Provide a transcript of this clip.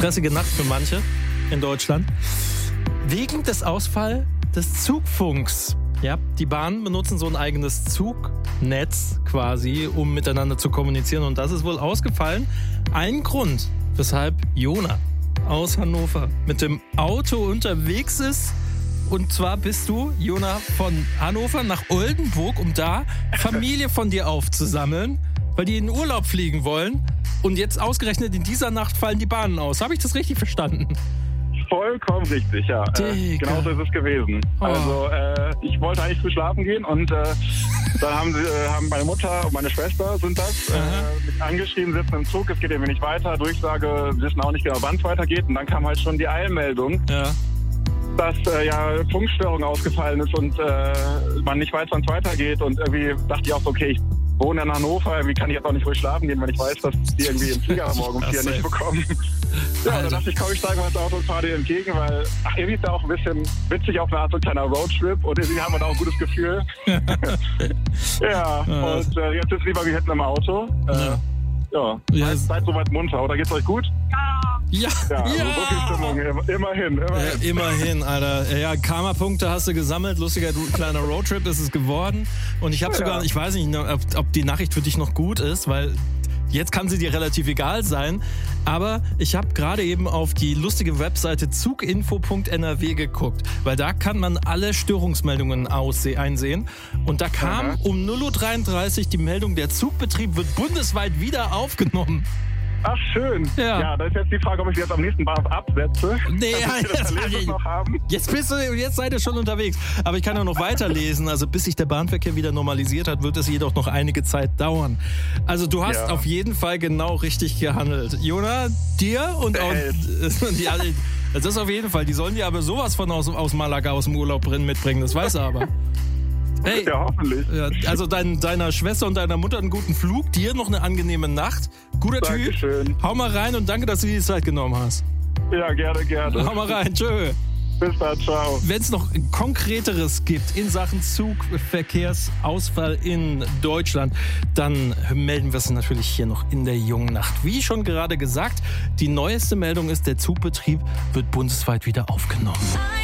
stressige Nacht für manche in Deutschland. Wegen des Ausfalls des Zugfunks. Ja, die Bahnen benutzen so ein eigenes Zugnetz quasi, um miteinander zu kommunizieren. Und das ist wohl ausgefallen. Ein Grund, weshalb Jona aus Hannover mit dem Auto unterwegs ist. Und zwar bist du, Jona, von Hannover nach Oldenburg, um da Familie von dir aufzusammeln, weil die in den Urlaub fliegen wollen. Und jetzt ausgerechnet in dieser Nacht fallen die Bahnen aus. Habe ich das richtig verstanden? Vollkommen richtig, ja. Genau so ist es gewesen. Oh. Also ich wollte eigentlich früh schlafen gehen und dann haben meine Mutter und meine Schwester sind das mich angeschrieben, sitzen im Zug, es geht irgendwie nicht weiter, Durchsage, wissen auch nicht genau, wann es weitergeht. Und dann kam halt schon die Eilmeldung, dass Funkstörung ausgefallen ist und man nicht weiß, wann es weitergeht. Und irgendwie dachte ich auch so, okay, ich wohne in Hannover, irgendwie kann ich jetzt auch nicht ruhig schlafen gehen, wenn ich weiß, dass die irgendwie im Flieger morgen um 4 nicht bekommen. Ja, dann dachte ich, komm, ich steige mal ins Auto und fahre dir entgegen, weil irgendwie ist da auch ein bisschen witzig auf eine Art so ein kleiner Roadtrip und irgendwie haben wir da auch ein gutes Gefühl. Und jetzt ist lieber, wir hätten im Auto. Seid soweit munter, oder geht's euch gut? Ja, also so viel Stimmung, immerhin. Immerhin, Alter. Ja, Karma-Punkte hast du gesammelt, lustiger kleiner Roadtrip ist es geworden. Und ich habe ich weiß nicht, ob die Nachricht für dich noch gut ist, weil jetzt kann sie dir relativ egal sein. Aber ich habe gerade eben auf die lustige Webseite zuginfo.nrw geguckt, weil da kann man alle Störungsmeldungen einsehen. Und da kam um 0:33 Uhr die Meldung, der Zugbetrieb wird bundesweit wieder aufgenommen. Ach, schön. Ja, da ist jetzt die Frage, ob ich jetzt am nächsten Bahnhof absetze. Nee, jetzt seid ihr schon unterwegs. Aber ich kann ja noch weiterlesen. Also bis sich der Bahnverkehr wieder normalisiert hat, wird es jedoch noch einige Zeit dauern. Also du hast auf jeden Fall genau richtig gehandelt. Jona, dir und auch... Das ist auf jeden Fall. Die sollen dir aber sowas von aus Malaga aus dem Urlaub mitbringen. Das weiß er aber. Hey, ja, hoffentlich. Ja, also deiner Schwester und deiner Mutter einen guten Flug, dir noch eine angenehme Nacht. Guter Dankeschön. Typ. Hau mal rein und danke, dass du dir die Zeit genommen hast. Ja, gerne. Hau mal rein, tschö. Bis dann, ciao. Wenn es noch Konkreteres gibt in Sachen Zugverkehrsausfall in Deutschland, dann melden wir es natürlich hier noch in der jungen Nacht. Wie schon gerade gesagt, die neueste Meldung ist, der Zugbetrieb wird bundesweit wieder aufgenommen.